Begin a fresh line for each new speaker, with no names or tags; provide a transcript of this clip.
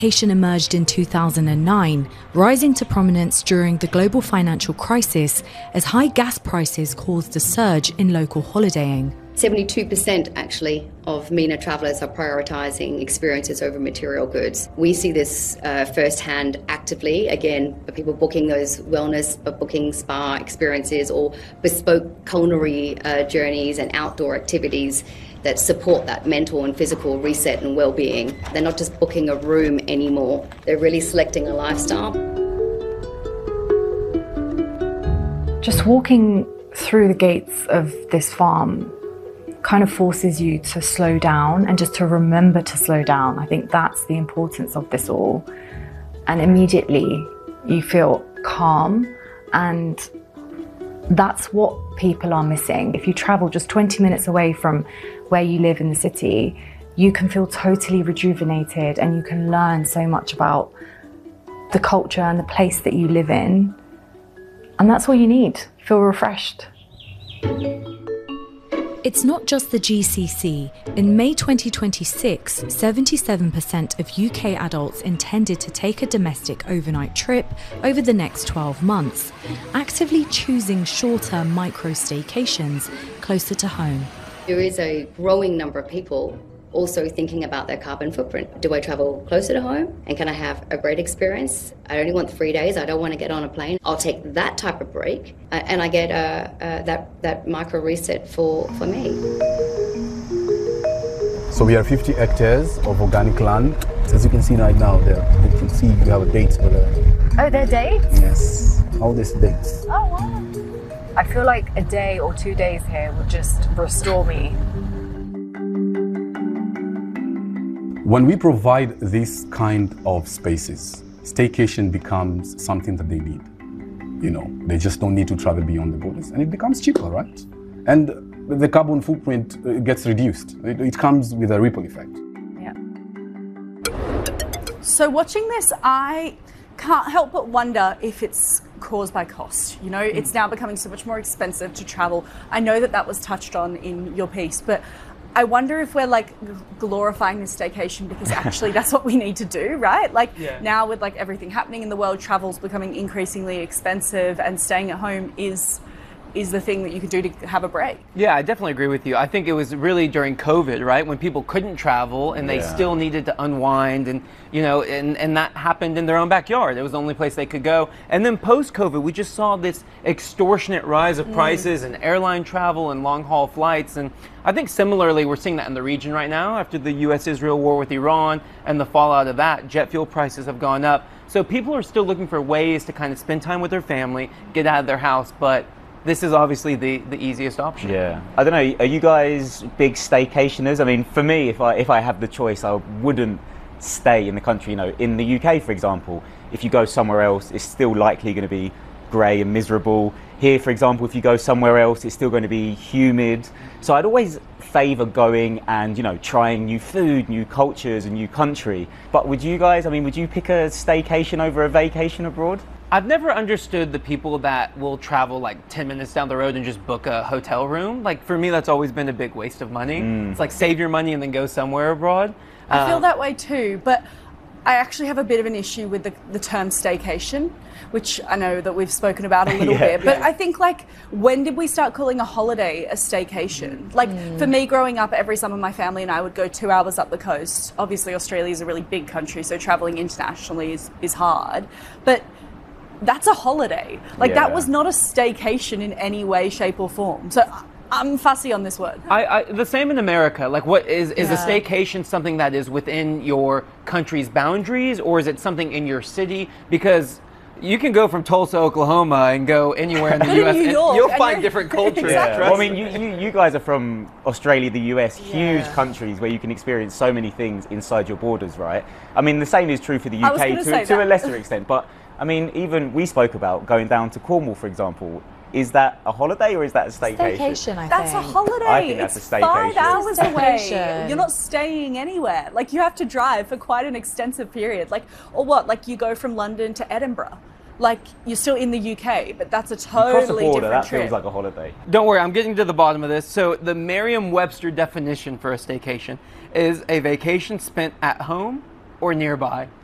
Staycation emerged in 2009, rising to prominence during the global financial crisis as high gas prices caused a surge in local holidaying.
72% actually of MENA travellers are prioritising experiences over material goods. We see this firsthand actively, again, for people booking those wellness, booking spa experiences or bespoke culinary journeys and outdoor activities that support that mental and physical reset and well-being. They're not just booking a room anymore, they're really selecting a lifestyle.
Just walking through the gates of this farm kind of forces you to slow down and just to remember to slow down. I think that's the importance of this all. And immediately you feel calm, and that's what people are missing. If you travel just 20 minutes away from where you live in the city, you can feel totally rejuvenated and you can learn so much about the culture and the place that you live in. And that's all you need. Feel refreshed.
It's not just the GCC. In May 2026, 77% of UK adults intended to take a domestic overnight trip over the next 12 months, actively choosing shorter micro-staycations closer to home.
There is a growing number of people also thinking about their carbon footprint. Do I travel closer to home and can I have a great experience? I only want 3 days, I don't want to get on a plane. I'll take that type of break and I get that micro reset for me.
So we have 50 hectares of organic land. As you can see right now there, you can see we have a date for there.
Oh, they're dates?
Yes, all these dates.
Oh, wow. I feel like a day or 2 days here would just restore me.
When we provide this kind of spaces, staycation becomes something that they need. You know, they just don't need to travel beyond the borders, and it becomes cheaper, right? And the carbon footprint gets reduced. It comes with a ripple effect.
Yeah.
So watching this, I can't help but wonder if it's caused by cost. You know, it's now becoming so much more expensive to travel. I know that that was touched on in your piece, but I wonder if we're like glorifying the staycation because actually that's what we need to do, right? Like now with like everything happening in the world, travel's becoming increasingly expensive and staying at home is the thing that you can do to have a break.
Yeah, I definitely agree with you. I think it was really during COVID, right? When people couldn't travel and they still needed to unwind and, you know, and that happened in their own backyard. It was the only place they could go. And then post-COVID, we just saw this extortionate rise of prices and airline travel and long-haul flights. And I think similarly, we're seeing that in the region right now after the US-Israel war with Iran and the fallout of that. Jet fuel prices have gone up. So people are still looking for ways to kind of spend time with their family, get out of their house, but this is obviously the easiest option.
Yeah. I don't know, are you guys big staycationers? I mean, for me, if I have the choice, I wouldn't stay in the country. You know, in the UK, for example, if you go somewhere else, it's still likely going to be grey and miserable. Here, for example, if you go somewhere else, it's still going to be humid. So I'd always favour going and, you know, trying new food, new cultures, a new country. But would you guys, I mean, would you pick a staycation over a vacation abroad?
I've never understood the people that will travel like 10 minutes down the road and just book a hotel room. Like for me, that's always been a big waste of money. It's like save your money and then go somewhere abroad.
I feel that way too, but I actually have a bit of an issue with the term staycation, which I know that we've spoken about a little bit, but I think like, when did we start calling a holiday a staycation? Like for me growing up, every summer my family and I would go 2 hours up the coast. Obviously Australia is a really big country, so traveling internationally is hard, but that's a holiday. Like that was not a staycation in any way, shape or form. So I'm fussy on this word.
The same in America. Like what is a staycation something that is within your country's boundaries, or is it something in your city? Because you can go from Tulsa, Oklahoma and go anywhere in the US and you'll find different cultures.
Exactly.
Well, I mean, you guys are from Australia, the US, huge countries where you can experience so many things inside your borders, right? I mean, the same is true for the UK to a lesser extent, but I mean, even we spoke about going down to Cornwall, for example. Is that a holiday or is that a staycation?
Staycation, I think.
That's a holiday.
I think that's a staycation.
5 hours away.
Staycation.
You're not staying anywhere. Like you have to drive for quite an extensive period. Like, or what? Like you go from London to Edinburgh. Like you're still in the UK, but that's a totally different
that
trip.
feels like a holiday.
Don't worry, I'm getting to the bottom of this. So the Merriam-Webster definition for a staycation is a vacation spent at home or nearby.